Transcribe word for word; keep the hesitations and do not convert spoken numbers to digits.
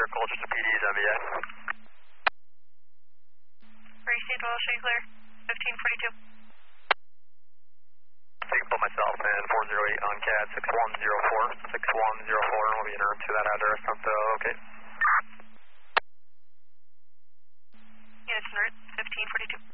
Colchester P D's M V A. Racing twelve, show you clear. fifteen forty-two. I can put myself in four zero eight on C A D six one zero four. six one zero four, and we'll be in route to that address. That's uh, okay. Units en route, fifteen forty-two.